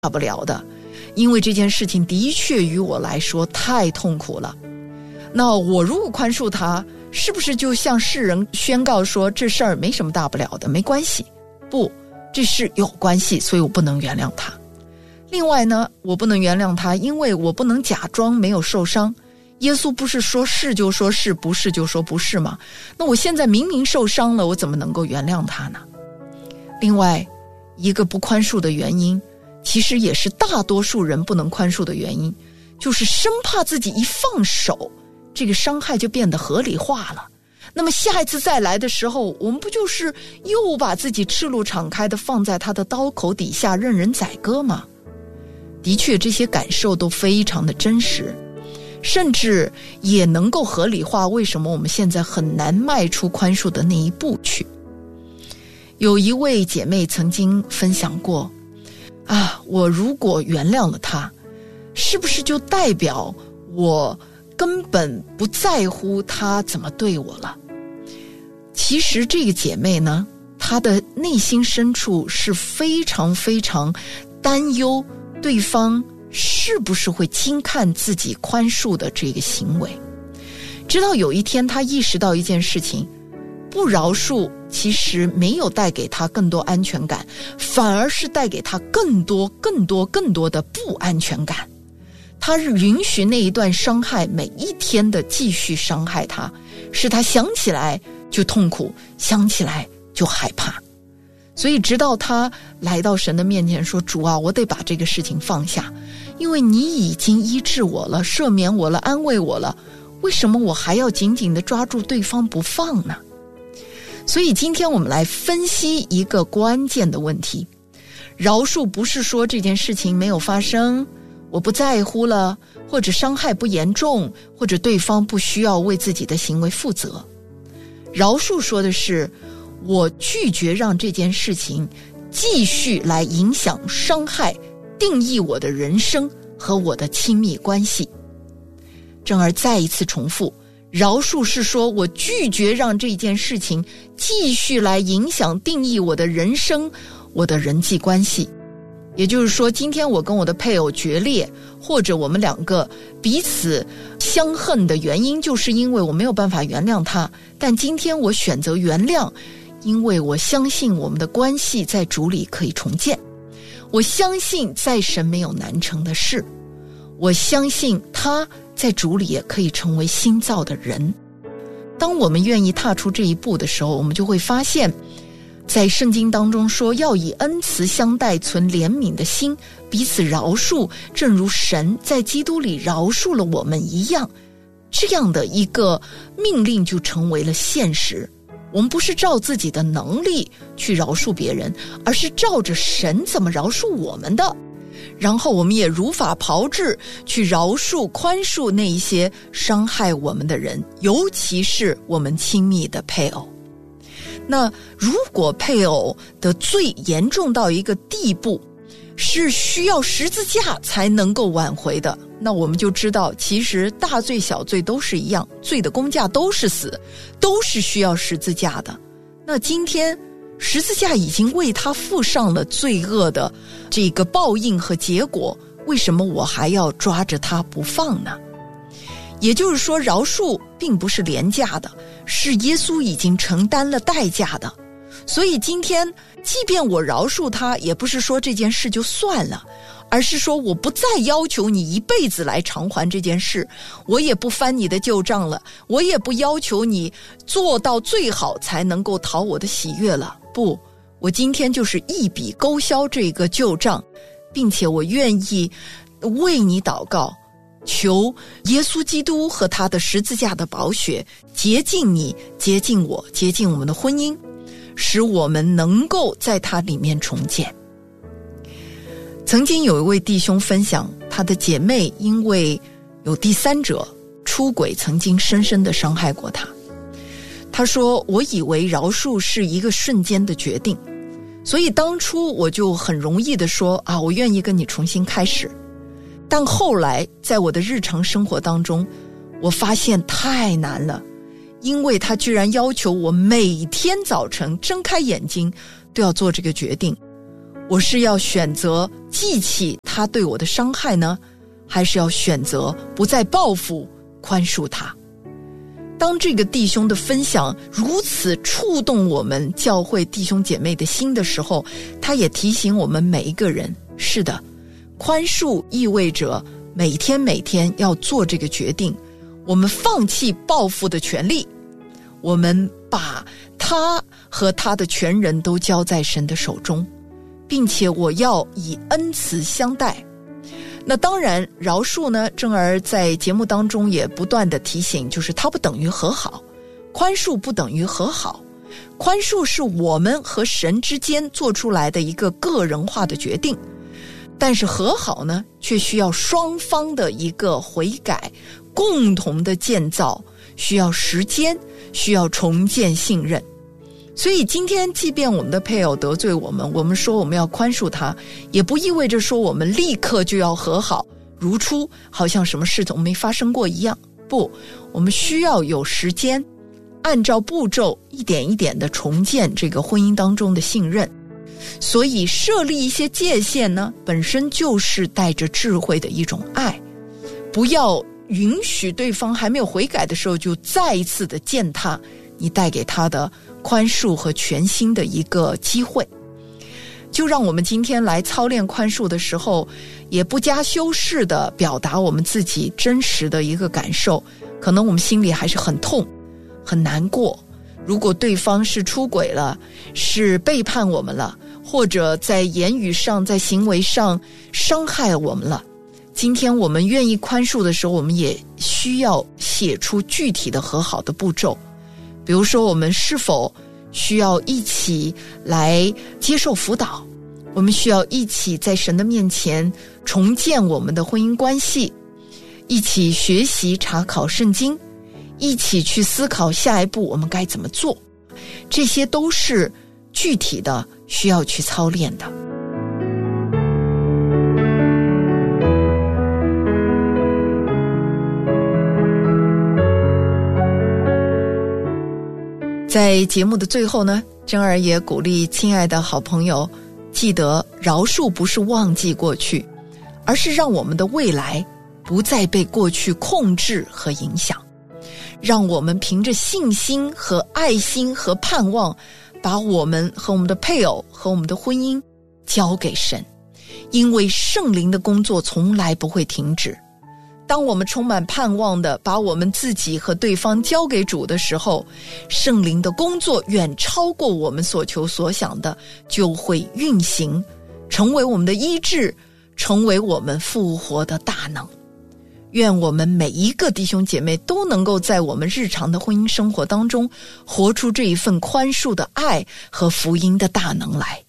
大不了的，因为这件事情的确于我来说太痛苦了。那我如果宽恕他，是不是就向世人宣告说这事儿没什么大不了的，没关系？不，这事有关系，所以我不能原谅他。另外呢，我不能原谅他，因为我不能假装没有受伤。耶稣不是说是就说是，不是就说不是吗？那我现在明明受伤了，我怎么能够原谅他呢？另外一个不宽恕的原因，其实也是大多数人不能宽恕的原因，就是生怕自己一放手，这个伤害就变得合理化了。那么下一次再来的时候，我们不就是又把自己赤露敞开的放在他的刀口底下任人宰割吗？的确，这些感受都非常的真实，甚至也能够合理化为什么我们现在很难迈出宽恕的那一步去。有一位姐妹曾经分享过，我如果原谅了他，是不是就代表我根本不在乎他怎么对我了？其实这个姐妹呢，她的内心深处是非常非常担忧对方是不是会轻看自己宽恕的这个行为。直到有一天她意识到一件事情，不饶恕其实没有带给她更多安全感，反而是带给她更多的不安全感。她允许那一段伤害每一天的继续伤害她，使她想起来就痛苦，想起来就害怕。所以直到她来到神的面前说，主啊，我得把这个事情放下，因为你已经医治我了，赦免我了，安慰我了，为什么我还要紧紧地抓住对方不放呢？所以今天我们来分析一个关键的问题，饶恕不是说这件事情没有发生，我不在乎了，或者伤害不严重，或者对方不需要为自己的行为负责。饶恕说的是，我拒绝让这件事情继续来影响、伤害、定义我的人生和我的亲密关系。正儿再一次重复，饶恕是说我拒绝让这件事情继续来影响、定义我的人生、我的人际关系。也就是说，今天我跟我的配偶决裂，或者我们两个彼此相恨的原因，就是因为我没有办法原谅他。但今天我选择原谅，因为我相信我们的关系在主里可以重建，我相信在神没有难成的事，我相信他在主里也可以成为新造的人。当我们愿意踏出这一步的时候，我们就会发现，在圣经当中说，要以恩慈相待，存怜悯的心，彼此饶恕，正如神在基督里饶恕了我们一样。这样的一个命令就成为了现实。我们不是照自己的能力去饶恕别人，而是照着神怎么饶恕我们的，然后我们也如法炮制去饶恕、宽恕那一些伤害我们的人，尤其是我们亲密的配偶。那如果配偶的罪严重到一个地步，是需要十字架才能够挽回的，那我们就知道，其实大罪小罪都是一样，罪的工价都是死，都是需要十字架的。那今天十字架已经为他付上了罪恶的这个报应和结果，为什么我还要抓着他不放呢？也就是说，饶恕并不是廉价的，是耶稣已经承担了代价的。所以今天即便我饶恕他，也不是说这件事就算了，而是说我不再要求你一辈子来偿还这件事，我也不翻你的旧账了，我也不要求你做到最好才能够讨我的喜悦了。不，我今天就是一笔勾销这个旧账，并且我愿意为你祷告，求耶稣基督和他的十字架的宝血洁净你，洁净我，洁净我们的婚姻，使我们能够在他里面重建。曾经有一位弟兄分享，他的姐妹因为有第三者出轨，曾经深深地伤害过他。他说，我以为饶恕是一个瞬间的决定，所以当初我就很容易地说我愿意跟你重新开始。但后来在我的日常生活当中，我发现太难了，因为他居然要求我每天早晨睁开眼睛都要做这个决定。 我是要选择记起他对我的伤害呢，还是要选择不再报复，宽恕他？当这个弟兄的分享如此触动我们教会弟兄姐妹的心的时候，他也提醒我们每一个人，是的，宽恕意味着每天要做这个决定，我们放弃报复的权利，我们把他和他的全人都交在神的手中，并且我要以恩慈相待。那当然饶恕呢，正儿在节目当中也不断的提醒，就是它不等于和好，宽恕不等于和好，宽恕是我们和神之间做出来的一个个人化的决定，但是和好呢，却需要双方的一个悔改，共同的建造，需要时间，需要重建信任。所以今天即便我们的配偶得罪我们，我们说我们要宽恕他，也不意味着说我们立刻就要和好如初，好像什么事都没发生过一样。不，我们需要有时间，按照步骤一点一点的重建这个婚姻当中的信任。所以设立一些界限呢，本身就是带着智慧的一种爱，不要允许对方还没有悔改的时候就再一次的践踏你带给他的宽恕和全新的一个机会。就让我们今天来操练宽恕的时候，也不加修饰的表达我们自己真实的一个感受，可能我们心里还是很痛很难过，如果对方是出轨了，是背叛我们了，或者在言语上在行为上伤害我们了，今天我们愿意宽恕的时候，我们也需要写出具体的和好的步骤。比如说我们是否需要一起来接受辅导，我们需要一起在神的面前重建我们的婚姻关系，一起学习查考圣经，一起去思考下一步我们该怎么做，这些都是具体的需要去操练的。在节目的最后呢，珍儿也鼓励亲爱的好朋友，记得饶恕不是忘记过去，而是让我们的未来不再被过去控制和影响，让我们凭着信心和爱心和盼望，把我们和我们的配偶和我们的婚姻交给神，因为圣灵的工作从来不会停止。当我们充满盼望的把我们自己和对方交给主的时候，圣灵的工作远超过我们所求所想的，就会运行，成为我们的医治，成为我们复活的大能。愿我们每一个弟兄姐妹都能够在我们日常的婚姻生活当中，活出这一份宽恕的爱和福音的大能来。